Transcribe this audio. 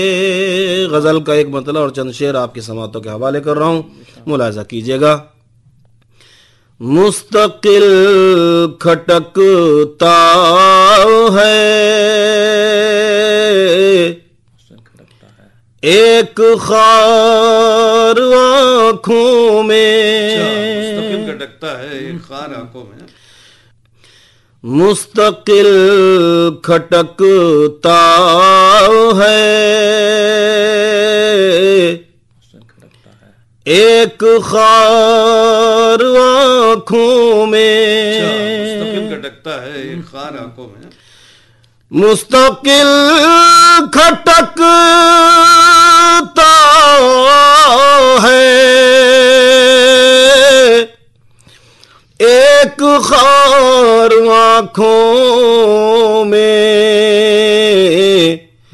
गजल का एक मतलब और चंद शेर आपकी समातों के हवाले कर रहा हूं, मुलाजा कीजिएगा। मुस्तकिल खटकता है एक खार आंखों में, मुस्तकिल खटकता है एक खार आंखों में, मुस्तकिल खटकता है एक खार आंखों में, मुस्तकिल खटकता है एक खार आंखों में, मुस्तकिल खटकता है एक खार आंखों